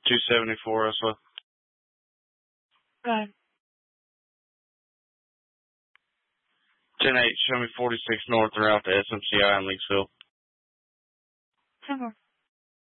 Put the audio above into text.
274 as well. Right. 10-8, show me 46 north around the SMCI in Leakesville. 10 more.